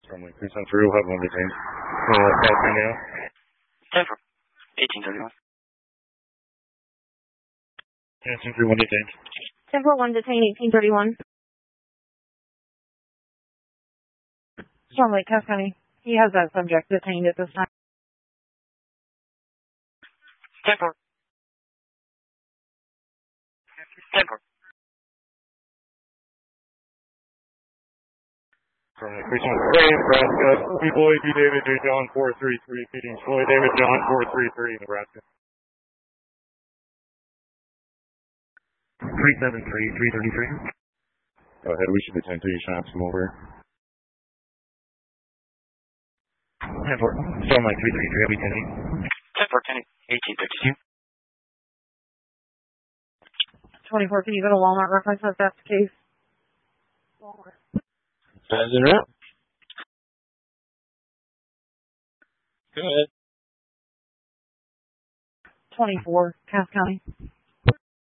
From like 3 Central, we'll have one detained. California. 10 for 1831. 10 Central, 1 detained. 10 for 1 detained, 1831. Storm Lake, Cass County. He has that subject detained at this time. 10 for. 10 for. From like 3 Central, Nebraska. Floyd D. David J. John 433, feeding Floyd David John 433, Nebraska. 373, 333. Go ahead, we should attend to you, shots come over. 10 for. Storm Lake 333, I'll be 10. 10 for 10, 1832. 24, can you go to Walmart reference if that's the case? Walmart. Sends it out. Go ahead. 24, Cass County.